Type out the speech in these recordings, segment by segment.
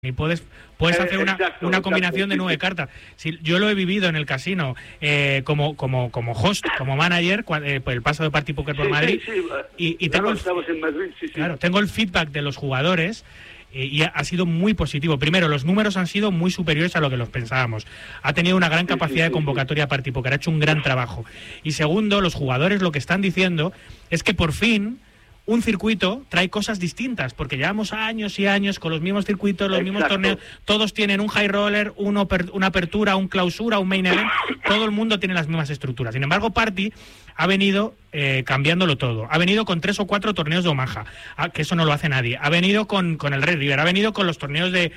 y puedes hacer una combinación de 9 cartas. Si, yo lo he vivido en el casino como host, como manager, el paso de Party Poker por Madrid. Y tengo tengo el feedback de los jugadores y ha sido muy positivo. Primero, los números han sido muy superiores a lo que los pensábamos. Ha tenido una gran capacidad de convocatoria Party Poker, ha hecho un gran trabajo. Y segundo, los jugadores lo que están diciendo es que por fin un circuito trae cosas distintas, porque llevamos años y años con los mismos circuitos, los mismos torneos, todos tienen un high roller, una apertura, un clausura, un main event, todo el mundo tiene las mismas estructuras. Sin embargo, Party ha venido cambiándolo todo. Ha venido con 3 o 4 torneos de Omaha, que eso no lo hace nadie. Ha venido con el Red River, ha venido con los torneos de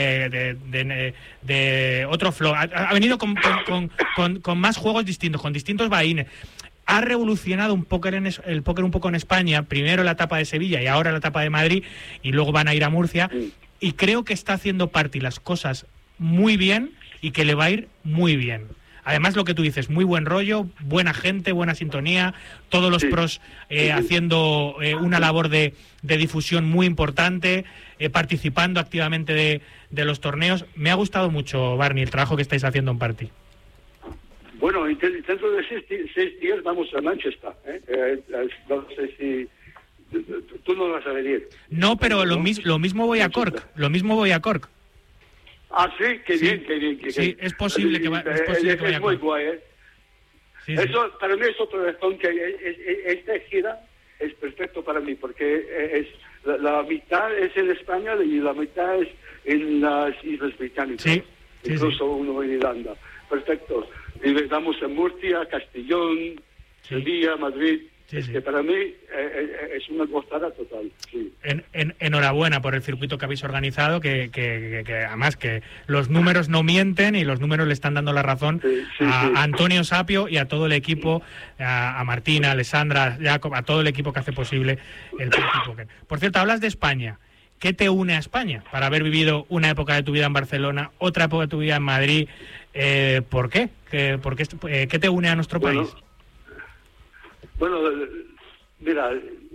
otro flow, ha venido con más juegos distintos, con distintos buy-ins. Ha revolucionado el póker un poco en España, primero la etapa de Sevilla y ahora la etapa de Madrid, y luego van a ir a Murcia, y creo que está haciendo Party las cosas muy bien y que le va a ir muy bien. Además, lo que tú dices, muy buen rollo, buena gente, buena sintonía, todos los pros haciendo una labor de difusión muy importante, participando activamente de los torneos. Me ha gustado mucho, Barney, el trabajo que estáis haciendo en Party. Bueno, dentro de 6 días vamos a Manchester. No sé si tú no vas a venir. No, pero lo mismo voy a Cork. Lo mismo voy a Cork. Ah, sí, qué bien. Sí, es posible que vaya a Cork. Es muy guay, ¿eh? Sí. Eso, para mí es otra razón que esta gira es perfecto para mí, porque la mitad es en España y la mitad es en las Islas Británicas. Sí. Incluso uno en Irlanda. Perfecto. Y estamos en Murcia, Castellón, Sevilla, Madrid. Que para mí es una gozada total. Sí. Enhorabuena por el circuito que habéis organizado, que además que los números no mienten y los números le están dando la razón a Antonio Sapio y a todo el equipo, a Martina, a Alessandra, a Jacob, a todo el equipo que hace posible el Party Poker. Por cierto, hablas de España. ¿Qué te une a España? Para haber vivido una época de tu vida en Barcelona, otra época de tu vida en Madrid, ¿por qué? ¿Qué te une a nuestro país? Bueno, mira,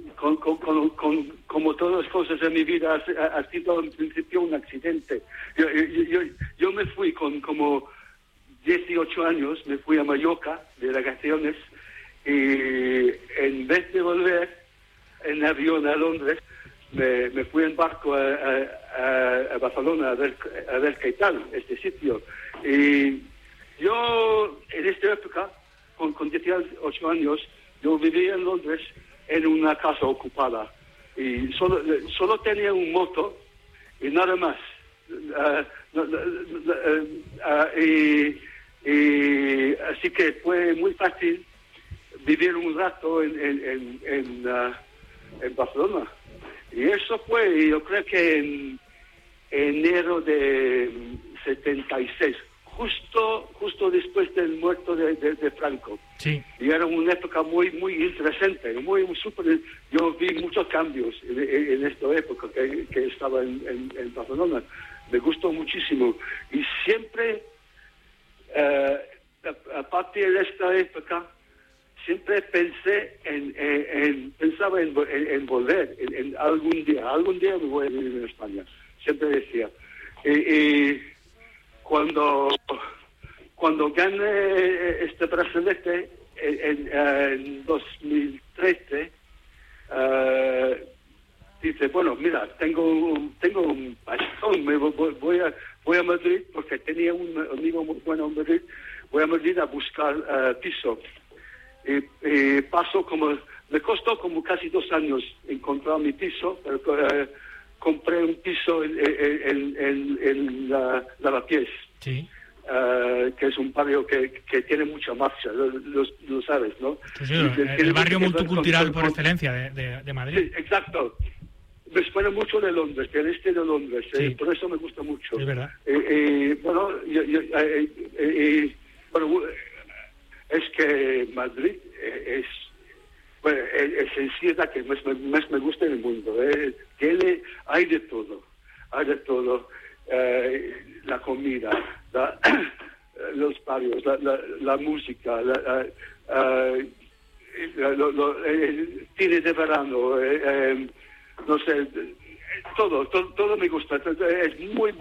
como todas las cosas en mi vida, ha sido en principio un accidente. Yo me fui con como 18 años, me fui a Mallorca de vacaciones, y en vez de volver en avión a Londres, me fui en barco a Barcelona a ver qué tal este sitio. Y yo, en esta época, con 18 años, yo vivía en Londres en una casa ocupada. Y solo tenía un moto y nada más. Así que fue muy fácil vivir un rato en Barcelona. Y eso fue, yo creo que en enero de 76, justo después del muerto de Franco. Sí. Y era una época muy interesante, muy súper. Yo vi muchos cambios en esta época que estaba en Barcelona. Me gustó muchísimo. Y siempre, a partir de esta época, siempre pensaba en volver, en algún día me voy a vivir en España. Siempre decía. Y cuando gané este brazalete en 2013, dice, bueno, mira, tengo un pastón, voy a Madrid, porque tenía un amigo muy bueno en Madrid, voy a Madrid a buscar piso. Y me costó como casi 2 años encontrar mi piso, pero compré un piso en Lavapiés, que es un barrio que tiene mucha marcha, lo sabes, ¿no? Sí, el barrio multicultural por excelencia de Madrid. Sí, exacto. Me suena mucho de Londres, del este de Londres, por eso me gusta mucho. Es verdad. Es que Madrid es el ciudad que más me gusta en el mundo. Hay de todo. La comida, los barrios, la música, el cine de verano, no sé, Todo me gusta. Es muy